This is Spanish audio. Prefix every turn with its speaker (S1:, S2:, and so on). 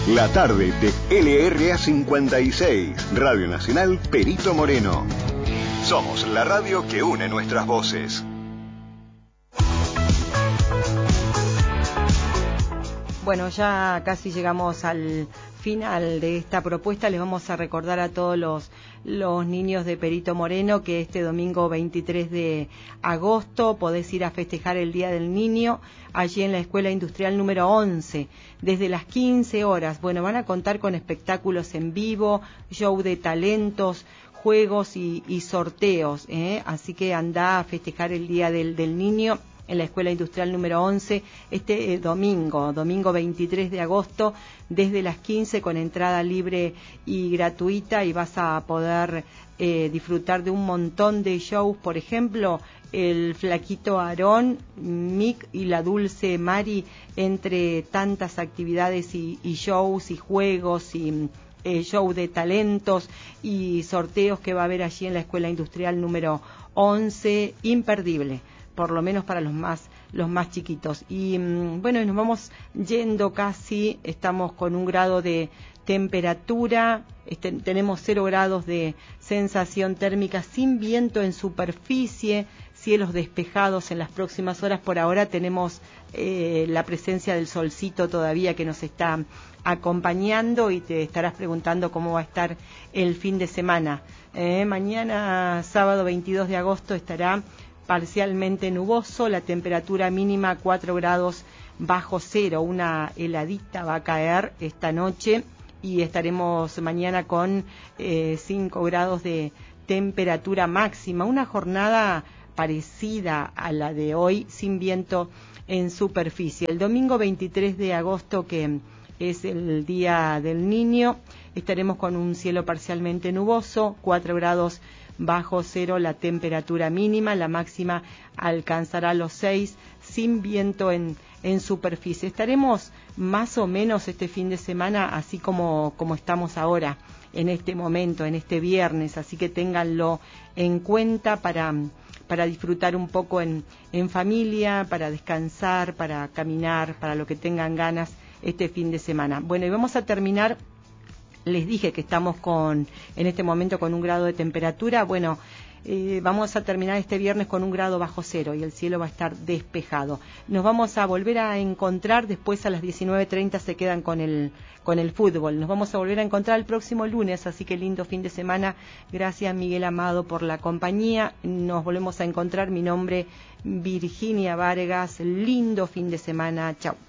S1: La tarde de LRA 56, Radio Nacional Perito Moreno. Somos la radio que une nuestras voces.
S2: Bueno, ya casi llegamos al final de esta propuesta. Les vamos a recordar a todos los niños de Perito Moreno que este domingo 23 de agosto podés ir a festejar el Día del Niño allí en la Escuela Industrial número 11 desde las 15 horas. Bueno, van a contar con espectáculos en vivo, show de talentos, juegos y sorteos, así que andá a festejar el Día del Niño en la Escuela Industrial número 11, este domingo 23 de agosto, desde las 15 con entrada libre y gratuita, y vas a poder disfrutar de un montón de shows, por ejemplo, el Flaquito Aarón, Mick y la Dulce Mari, entre tantas actividades y shows y juegos y show de talentos y sorteos que va a haber allí en la Escuela Industrial número 11, imperdible, por lo menos para los más chiquitos. Y bueno, nos vamos yendo casi, estamos con 1 grado de temperatura, tenemos 0 grados de sensación térmica, sin viento en superficie, cielos despejados en las próximas horas. Por ahora tenemos la presencia del solcito todavía que nos está acompañando, y te estarás preguntando cómo va a estar el fin de semana. Mañana, sábado 22 de agosto, estará parcialmente nuboso, la temperatura mínima 4 grados bajo cero, una heladita va a caer esta noche, y estaremos mañana con 5 grados de temperatura máxima, una jornada parecida a la de hoy, sin viento en superficie. El domingo 23 de agosto, que es el Día del Niño, estaremos con un cielo parcialmente nuboso, 4 grados bajo cero la temperatura mínima, la máxima alcanzará los 6, sin viento en superficie. Estaremos más o menos este fin de semana así como estamos ahora, en este momento, en este viernes, así que ténganlo en cuenta para disfrutar un poco en familia, para descansar, para caminar, para lo que tengan ganas este fin de semana. Bueno, y vamos a terminar. Les dije que estamos en este momento con 1 grado de temperatura. Bueno, vamos a terminar este viernes con 1 grado bajo cero y el cielo va a estar despejado. Nos vamos a volver a encontrar después a las 19:30, se quedan con el fútbol. Nos vamos a volver a encontrar el próximo lunes, así que lindo fin de semana. Gracias, Miguel Amado, por la compañía. Nos volvemos a encontrar. Mi nombre, Virginia Vargas. Lindo fin de semana. Chau.